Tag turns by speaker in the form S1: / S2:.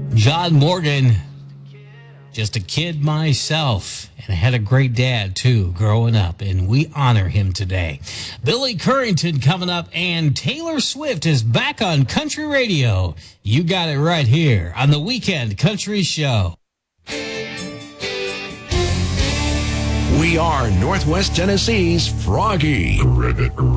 S1: John Morgan, just a kid myself, and I had a great dad too growing up, and we honor him today. Billy Currington coming up, and Taylor Swift is back on country radio. You got it right here on the Weekend Country Show.
S2: We are Northwest Tennessee's Froggy.